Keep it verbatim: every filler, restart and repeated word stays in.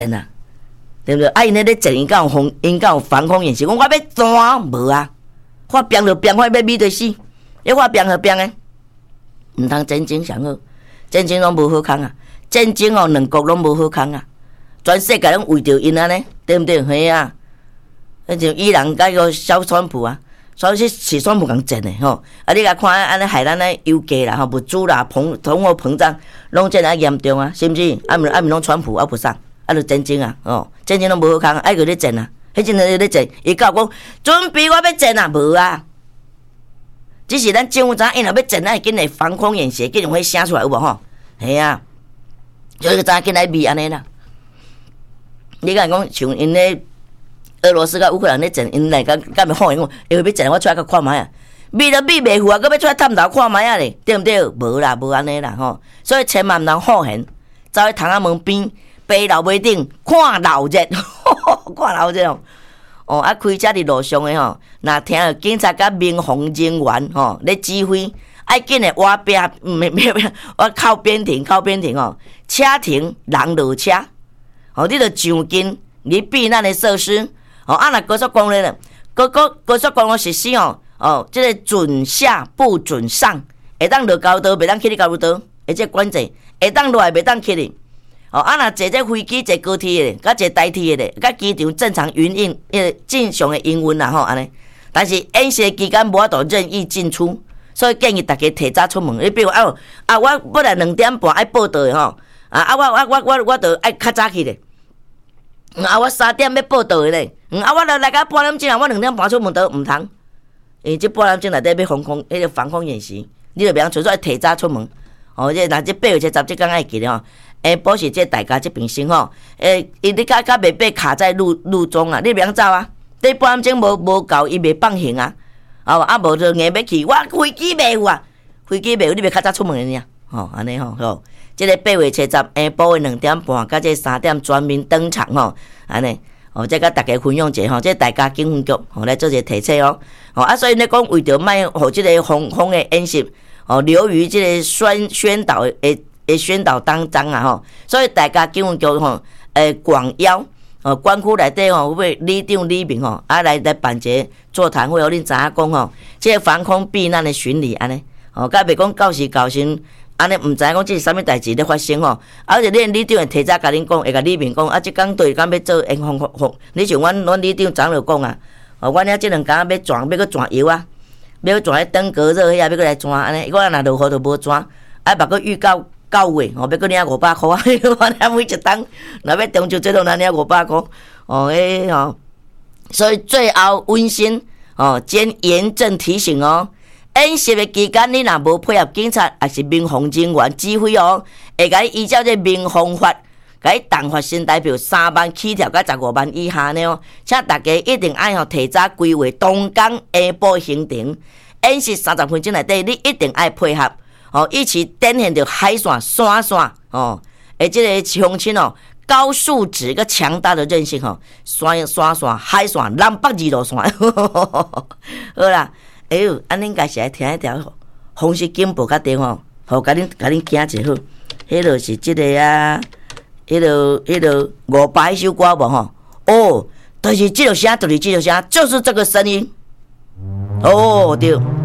啊，对不对？啊，因咧咧整因敢有防，因敢有防空演习，讲我要转无啊，我变就变，我要咪就死，要我变就变诶，毋通战争上好，战争拢无好康啊，战争哦，两国拢无好康啊，全世界拢为着因安尼，对不对？嘿啊，迄像伊朗甲个小川普啊。所以是是川普共整的吼，啊！你甲看安尼害咱咧油价啦、吼物资啦、膨通货膨胀，拢真啊严重啊，是毋是？啊毋啊毋拢川普啊不上，啊就战争啊，哦，战争拢无好康，爱个咧整啊，迄阵咧咧整，伊讲讲准备我要整啊，无啊，只是咱政府知影，因若要整，咱会紧来防空演习，紧会写出来有无吼？系啊，所以知影紧来咪安尼啦。你讲讲像因咧。俄罗斯甲乌克兰咧战，因来甲甲咪好，因讲，会要战，我出来甲看卖啊！咪都咪袂赴啊，搁要出来探头看卖啊咧，对毋对？无啦，无安尼啦吼，所以千万毋通好闲，走去窗仔门边，爬楼尾顶看闹热，看闹热哦！哦，啊，开车伫路上诶吼，若听到警察甲民防人员吼咧指挥，爱紧诶，我边唔免免，我靠边停，靠边停哦，车停，人落车，哦，你着上近你避难诶设施。哦，啊，若高速公路咧，高高高速公路实施哦，哦，即、这个准下不准上，会当落高道，袂当去你高路道，而且管制，会当落来，袂当去你。哦，啊，若坐这飞机、坐高铁的，甲坐台铁的，甲机场正常营运，呃，正常的营运啦吼，安尼。但是演习期间无法度任意进出，所以建议大家提早出门。你比如啊，啊，我本来两点半爱报道的吼，啊啊，我我我我我着爱较早去咧。啊，我三点要报道的咧。嗯，啊，我来来到半点钟啊，我两点半出门都唔通，因为这半点钟内底要防空，迄个防空演习，你就袂当除说提早出门。哦，这若这八月七十即天爱记咧吼，诶，保持这大家这边先吼，诶，伊你甲甲袂被卡在路路中啊，你袂当走啊，你半点钟无无够，伊袂放行啊，哦，啊无就硬要去，我飞机袂有啊，飞机袂有，你袂较早出门的呢？吼，安尼吼，吼，这个八月七十下晡的两点半，甲这三点全面登场吼，安尼。哦，再甲大家分享一下吼，这大家警分局吼来做一个提醒哦。哦啊，所以咧讲为着卖互即个防空的演习哦流于即个宣宣导诶诶宣导当中啊吼，所以大家警分局吼诶广邀哦官区内底吼为里长里民吼啊来来办一个座谈会，互恁知影讲吼，即个防空避难的巡礼安尼哦，甲袂讲到时到时。安尼毋知影讲这是啥物代志咧发生吼，而且恁里长会提早甲恁讲，会甲里面讲，啊，即工对敢要做防防防，你像阮阮里长昨就讲啊，哦，阮遐即两工要转，要搁转油啊，要转迄登革热遐，要搁来转安尼，我若落雨就无转，啊，别搁预告九月，哦，要搁领五百箍啊，我遐每一档，若要中秋节都拿领五百箍，哦，诶吼，所以最后温馨哦兼严正提醒哦。演习的期间，你若无配合警察，也是民防人员指挥哦，会甲你依照这民防法，甲你动发新台币三万起跳，甲十五万以下呢哦。请大家一定爱吼提早规划当天下晡行程，演习三十分钟内底，你一定爱配合哦，一起展现着海线、山线哦，诶，这个乡亲哦，高素质个强大的韧性吼，山山线、海线、南北二路线，好啦。哎呦，安尼应该是来听一条风湿警报较电话，互甲恁甲恁惊者好。迄落是即个啊，迄落迄落五百首歌无吼？哦，就是即个声，就是即个声，就是这个声音。哦，对。